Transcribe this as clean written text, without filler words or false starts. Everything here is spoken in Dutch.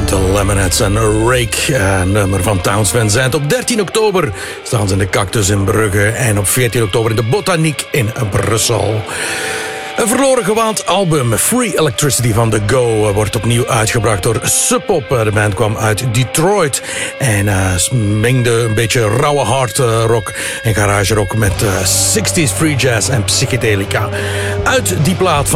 De Lemonheads en Rake, nummer van Townes Van Zandt. Op 13 oktober staan ze in de Cactus in Brugge en op 14 oktober in de Botaniek in Brussel. Een verloren gewaand album, Free Electricity van The Go, wordt opnieuw uitgebracht door Sub Pop. De band kwam uit Detroit en mengde een beetje rauwe hard rock en garage rock met 60s free jazz en psychedelica. Uit die plaat van